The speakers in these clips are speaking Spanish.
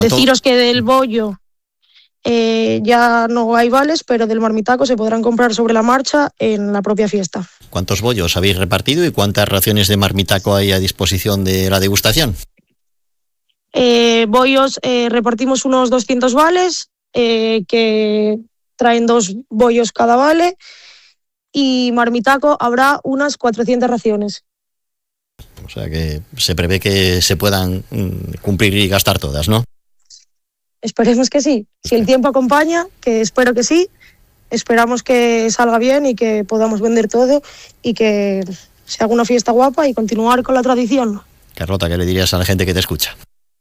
Deciros que del bollo ya no hay vales, pero del marmitaco se podrán comprar sobre la marcha en la propia fiesta. ¿Cuántos bollos habéis repartido y cuántas raciones de marmitaco hay a disposición de la degustación? Bollos, repartimos unos 200 vales, que traen 2 bollos cada vale, y marmitaco habrá unas 400 raciones. O sea que se prevé que se puedan cumplir y gastar todas, ¿no? Esperemos que sí. Si el tiempo acompaña, que espero que sí, esperamos que salga bien y que podamos vender todo y que se haga una fiesta guapa y continuar con la tradición. Carlota, ¿qué le dirías a la gente que te escucha?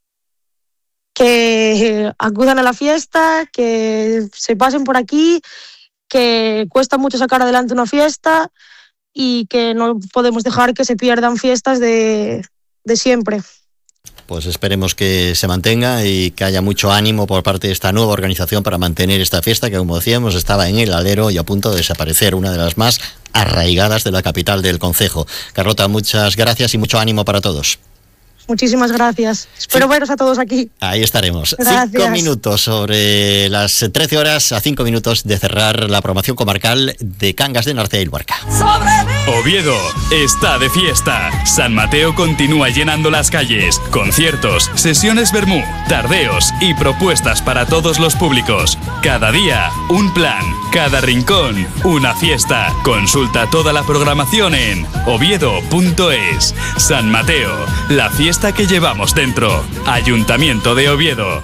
Que acudan a la fiesta, que se pasen por aquí, que cuesta mucho sacar adelante una fiesta y que no podemos dejar que se pierdan fiestas de siempre. Pues esperemos que se mantenga y que haya mucho ánimo por parte de esta nueva organización para mantener esta fiesta que, como decíamos, estaba en el alero y a punto de desaparecer, una de las más arraigadas de la capital del concejo. Carlota, muchas gracias y mucho ánimo para todos. Muchísimas gracias. Espero veros a todos aquí. Ahí estaremos. Gracias. 5 minutos sobre las 13 horas, a 5 minutos de cerrar la programación comarcal de Cangas de Narcea y Luarca. Oviedo está de fiesta. San Mateo continúa llenando las calles. Conciertos, sesiones vermú, tardeos y propuestas para todos los públicos. Cada día, un plan. Cada rincón, una fiesta. Consulta toda la programación en oviedo.es. San Mateo, la fiesta que llevamos dentro. Ayuntamiento de Oviedo.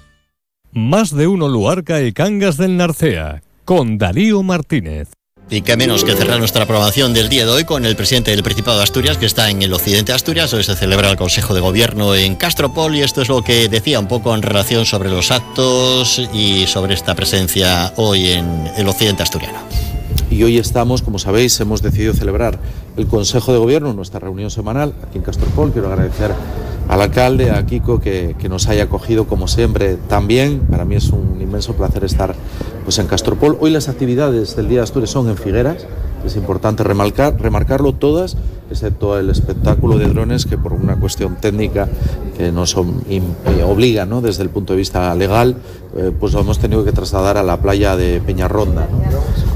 Más de uno Luarca y Cangas del Narcea, con Darío Martínez. Y qué menos que cerrar nuestra programación del día de hoy con el presidente del Principado de Asturias, que está en el occidente de Asturias. Hoy se celebra el Consejo de Gobierno en Castropol y esto es lo que decía un poco en relación sobre los actos y sobre esta presencia hoy en el occidente asturiano. Y hoy estamos, como sabéis, hemos decidido celebrar el Consejo de Gobierno, nuestra reunión semanal aquí en Castropol. Quiero agradecer al alcalde, a Kiko, que nos haya acogido como siempre tan bien. Para mí es un inmenso placer estar pues en Castropol. Hoy las actividades del Día de Asturias son en Figueras. Es importante remarcarlo todas, excepto el espectáculo de drones, que por una cuestión técnica que nos obliga, ¿no?, desde el punto de vista legal, pues lo hemos tenido que trasladar a la playa de Peñarronda, ¿no?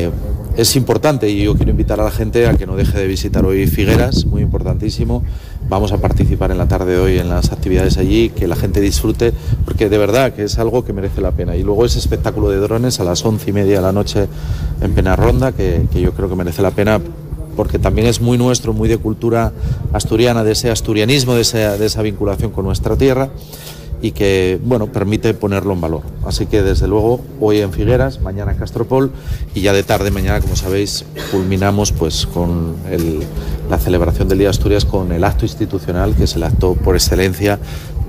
Es importante y yo quiero invitar a la gente a que no deje de visitar hoy Figueras, muy importantísimo. Vamos a participar en la tarde de hoy en las actividades allí, que la gente disfrute, porque de verdad que es algo que merece la pena. Y luego ese espectáculo de drones a las 11:30 de la noche en Peñarronda, que yo creo que merece la pena, porque también es muy nuestro, muy de cultura asturiana, de ese asturianismo, de esa vinculación con nuestra tierra, y que, bueno, permite ponerlo en valor. Así que, desde luego, hoy en Figueras, mañana en Castropol, y ya de tarde, mañana, como sabéis, culminamos pues con la celebración del Día de Asturias con el acto institucional, que es el acto por excelencia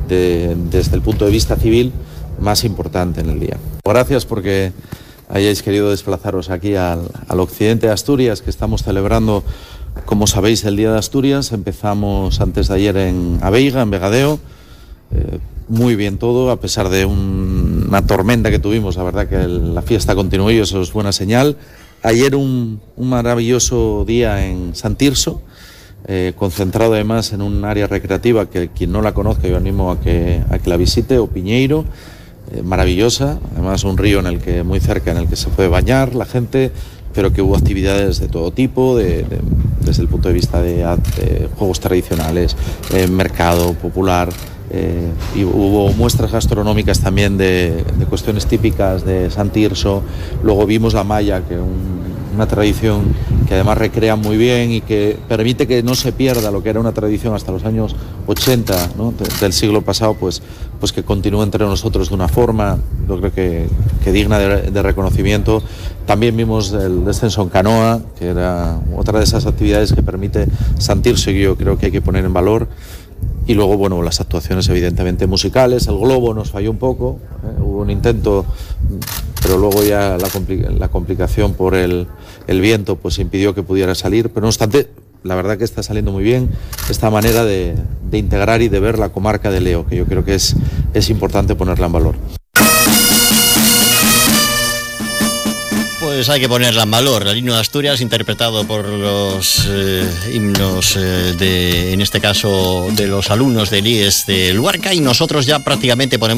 desde el punto de vista civil más importante en el día. Gracias porque hayáis querido desplazaros aquí al occidente de Asturias, que estamos celebrando, como sabéis, el Día de Asturias. Empezamos antes de ayer en Abeiga, en Vegadeo. Muy bien todo, a pesar de una tormenta que tuvimos. La verdad que la fiesta continuó y eso es buena señal. Ayer un maravilloso día en San Tirso, concentrado además en un área recreativa que quien no la conozca yo animo a que la visite, o Piñeiro, maravillosa, además un río muy cerca en el que se puede bañar la gente, pero que hubo actividades de todo tipo, desde el punto de vista de juegos tradicionales, mercado popular. Y hubo muestras gastronómicas también de cuestiones típicas de San Tirso. Luego vimos la malla, que una tradición que además recrea muy bien y que permite que no se pierda lo que era una tradición hasta los años 80, ¿no?, del siglo pasado, pues que continúe entre nosotros de una forma, yo creo que digna de reconocimiento. También vimos el descenso en canoa, que era otra de esas actividades que permite San Tirso y que yo creo que hay que poner en valor. Y luego, bueno, las actuaciones evidentemente musicales. El globo nos falló un poco, hubo un intento, pero luego ya la complicación por el viento pues impidió que pudiera salir. Pero no obstante, la verdad que está saliendo muy bien esta manera de integrar y de ver la comarca de Leo, que yo creo que es importante ponerla en valor. Pues hay que ponerla en valor. El himno de Asturias, interpretado por los himnos en este caso, de los alumnos del IES de Luarca, y nosotros ya prácticamente ponemos